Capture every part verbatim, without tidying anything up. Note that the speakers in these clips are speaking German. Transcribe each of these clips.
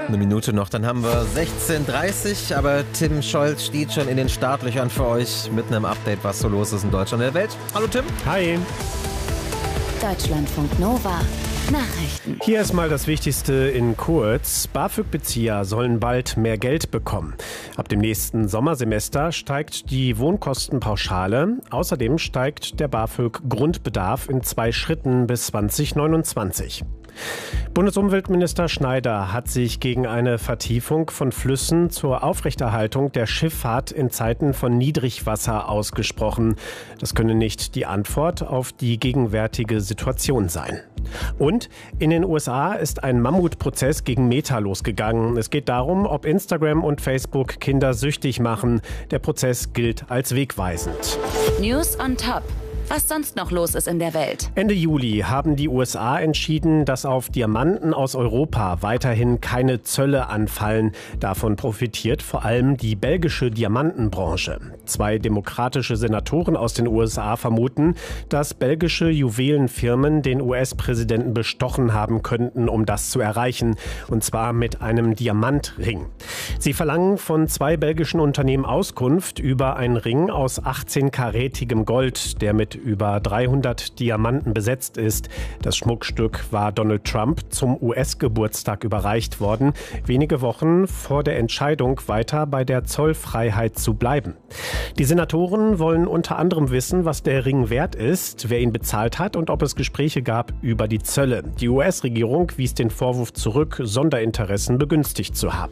Eine Minute noch, dann haben wir sechzehn Uhr dreißig, aber Tim Scholz steht schon in den Startlöchern für euch mit einem Update, was so los ist in Deutschland und der Welt. Hallo Tim. Hi. Deutschlandfunk Nova. Nachrichten. Hier ist mal das Wichtigste in kurz. BAföG-Bezieher sollen bald mehr Geld bekommen. Ab dem nächsten Sommersemester steigt die Wohnkostenpauschale. Außerdem steigt der BAföG-Grundbedarf in zwei Schritten bis zwanzig neunundzwanzig. Bundesumweltminister Schneider hat sich gegen eine Vertiefung von Flüssen zur Aufrechterhaltung der Schifffahrt in Zeiten von Niedrigwasser ausgesprochen. Das könne nicht die Antwort auf die gegenwärtige Situation sein. Und in den U S A ist ein Mammutprozess gegen Meta losgegangen. Es geht darum, ob Instagram und Facebook Kinder süchtig machen. Der Prozess gilt als wegweisend. News on Top. Was sonst noch los ist in der Welt. Ende Juli haben die U S A entschieden, dass auf Diamanten aus Europa weiterhin keine Zölle anfallen. Davon profitiert vor allem die belgische Diamantenbranche. Zwei demokratische Senatoren aus den U S A vermuten, dass belgische Juwelenfirmen den U S-Präsidenten bestochen haben könnten, um das zu erreichen. Und zwar mit einem Diamantring. Sie verlangen von zwei belgischen Unternehmen Auskunft über einen Ring aus achtzehn-karätigem Gold, der mit über dreihundert Diamanten besetzt ist. Das Schmuckstück war Donald Trump zum U S-Geburtstag überreicht worden, wenige Wochen vor der Entscheidung, weiter bei der Zollfreiheit zu bleiben. Die Senatoren wollen unter anderem wissen, was der Ring wert ist, wer ihn bezahlt hat und ob es Gespräche gab über die Zölle. Die U S-Regierung wies den Vorwurf zurück, Sonderinteressen begünstigt zu haben.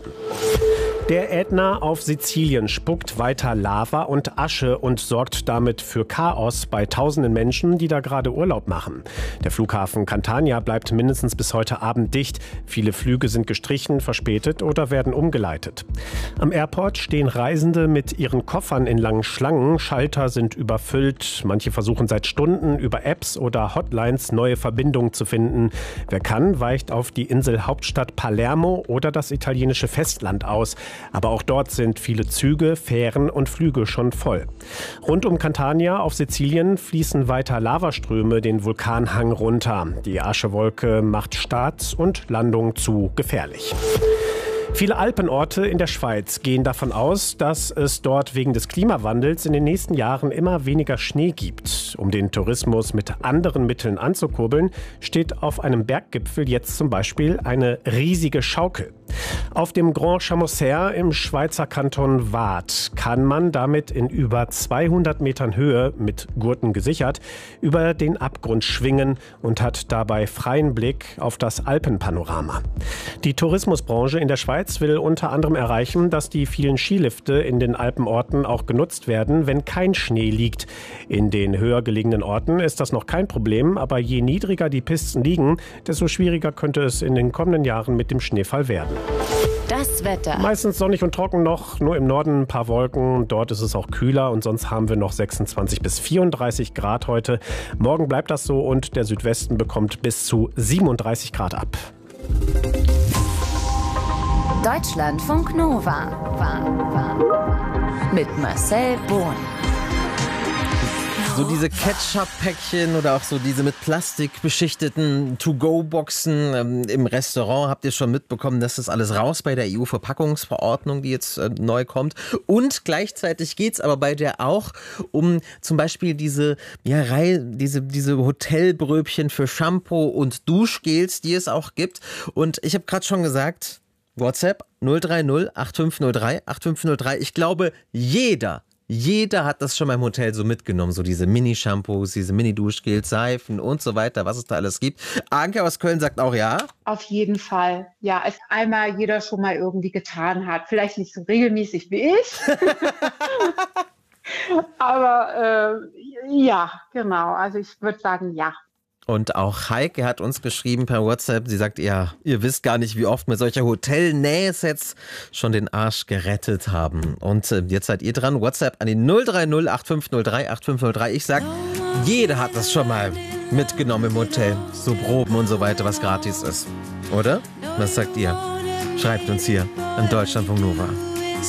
Der Ätna auf Sizilien spuckt weiter Lava und Asche und sorgt damit für Chaos bei tausenden Menschen, die da gerade Urlaub machen. Der Flughafen Catania bleibt mindestens bis heute Abend dicht. Viele Flüge sind gestrichen, verspätet oder werden umgeleitet. Am Airport stehen Reisende mit ihren Koffern in langen Schlangen. Schalter sind überfüllt. Manche versuchen seit Stunden über Apps oder Hotlines neue Verbindungen zu finden. Wer kann, weicht auf die Inselhauptstadt Palermo oder das italienische Festland aus. Aber auch dort sind viele Züge, Fähren und Flüge schon voll. Rund um Catania auf Sizilien fließen weiter Lavaströme den Vulkanhang runter. Die Aschewolke macht Start und Landung zu gefährlich. Viele Alpenorte in der Schweiz gehen davon aus, dass es dort wegen des Klimawandels in den nächsten Jahren immer weniger Schnee gibt. Um den Tourismus mit anderen Mitteln anzukurbeln, steht auf einem Berggipfel jetzt zum Beispiel eine riesige Schaukel. Auf dem Grand Chamonix im Schweizer Kanton Waadt kann man damit in über zweihundert Metern Höhe, mit Gurten gesichert, über den Abgrund schwingen und hat dabei freien Blick auf das Alpenpanorama. Die Tourismusbranche in der Schweiz will unter anderem erreichen, dass die vielen Skilifte in den Alpenorten auch genutzt werden, wenn kein Schnee liegt. In den höher gelegenen Orten ist das noch kein Problem, aber je niedriger die Pisten liegen, desto schwieriger könnte es in den kommenden Jahren mit dem Schneefall werden. Das Wetter. Meistens sonnig und trocken noch, nur im Norden ein paar Wolken. Dort ist es auch kühler und sonst haben wir noch sechsundzwanzig bis vierunddreißig Grad heute. Morgen bleibt das so und der Südwesten bekommt bis zu siebenunddreißig Grad ab. Deutschlandfunk Nova. War, war. Mit Marcel Bohn. So diese Ketchup-Päckchen oder auch so diese mit Plastik beschichteten To-Go-Boxen ähm, im Restaurant. Habt ihr schon mitbekommen, dass das alles raus bei der E U-Verpackungsverordnung, die jetzt äh, neu kommt. Und gleichzeitig geht's aber bei der auch um zum Beispiel diese, ja, Reihe, diese, diese Hotelbröbchen für Shampoo und Duschgels, die es auch gibt. Und ich habe gerade schon gesagt, WhatsApp null drei null acht fünf null drei acht fünf null drei. Ich glaube, jeder Jeder hat das schon mal im Hotel so mitgenommen, so diese Mini-Shampoos, diese Mini-Duschgels, Seifen und so weiter, was es da alles gibt. Anke aus Köln sagt auch ja. Auf jeden Fall. Ja, es einmal jeder schon mal irgendwie getan hat. Vielleicht nicht so regelmäßig wie ich. Aber äh, ja, genau. Also ich würde sagen, ja. Und auch Heike hat uns geschrieben per WhatsApp, sie sagt, ja, ihr wisst gar nicht, wie oft mir solche Hotelnähsets schon den Arsch gerettet haben. Und äh, jetzt seid ihr dran, WhatsApp an die null drei null acht fünf null drei acht fünf null drei. Ich sag, jeder hat das schon mal mitgenommen im Hotel, so Proben und so weiter, was gratis ist. Oder? Was sagt ihr? Schreibt uns hier an Deutschlandfunk Nova.